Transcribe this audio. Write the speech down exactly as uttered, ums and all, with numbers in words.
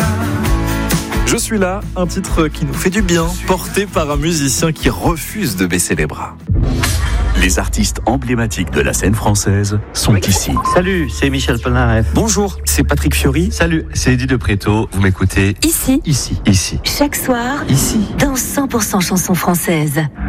Je suis là, un titre qui nous fait du bien, porté par un musicien qui refuse de baisser les bras. Les artistes emblématiques de la scène française sont ici. Salut, c'est Michel Polnareff. Bonjour, c'est Patrick Fiori. Salut, c'est Eddie de Préto. Vous m'écoutez Ici, ici, ici, chaque soir, ici. dans cent pour cent chansons françaises.